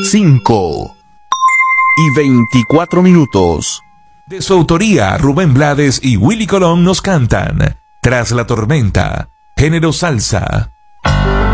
5:24. De su autoría, Rubén Blades y Willy Colón nos cantan Tras la tormenta, género salsa.